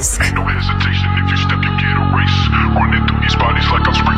Music. Ain't no hesitation if you step, you get erased. Running through these bodies like I'm